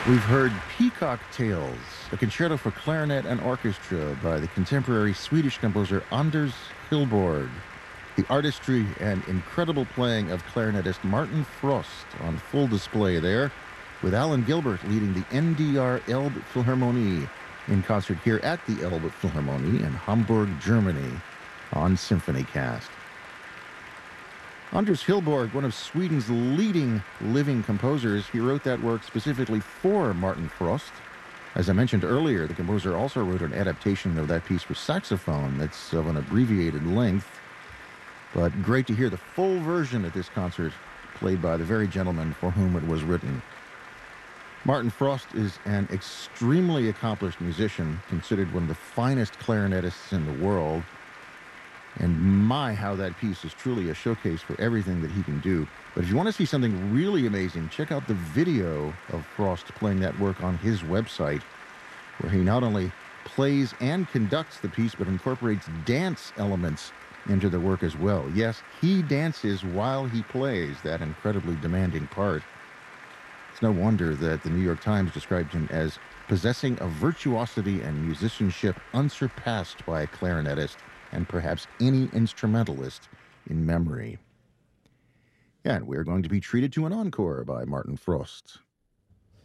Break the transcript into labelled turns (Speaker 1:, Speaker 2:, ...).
Speaker 1: We've heard Peacock Tales, a concerto for clarinet and orchestra by the contemporary Swedish composer Anders Hillborg. The artistry and incredible playing of clarinetist Martin Frost on full display there, with Alan Gilbert leading the NDR Elbe Philharmonie in concert here at the Elbe Philharmonie in Hamburg, Germany on SymphonyCast. Anders Hillborg, one of Sweden's leading living composers, he wrote that work specifically for Martin Frost. As I mentioned earlier, the composer also wrote an adaptation of that piece for saxophone that's of an abbreviated length. But great to hear the full version at this concert, played by the very gentleman for whom it was written. Martin Frost is an extremely accomplished musician, considered one of the finest clarinetists in the world. And my, how that piece is truly a showcase for everything that he can do. But if you want to see something really amazing, check out the video of Frost playing that work on his website, where he not only plays and conducts the piece, but incorporates dance elements into the work as well. Yes, he dances while he plays that incredibly demanding part. It's no wonder that the New York Times described him as possessing a virtuosity and musicianship unsurpassed by a clarinetist and perhaps any instrumentalist in memory. And we're going to be treated to an encore by Martin Frost.